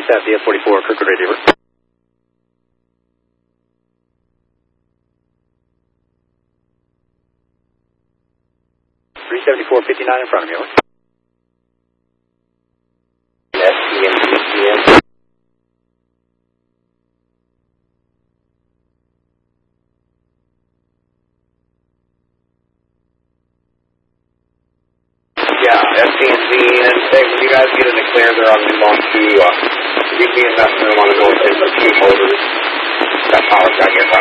Staff DF44, Kirkwood Radio. 37459 in front of me, over. SDM. Yeah, SDNZ, and say when you guys get in the clear, they're on move on to VP investment on the north end of two motors. That power got here.